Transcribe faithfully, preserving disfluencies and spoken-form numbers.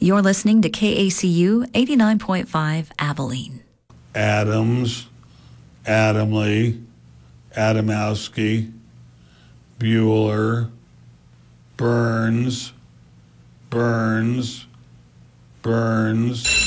You're listening to K A C U eighty-nine point five Abilene. Adams, Adamley, Adamowski, Bueller, Burns, Burns, Burns.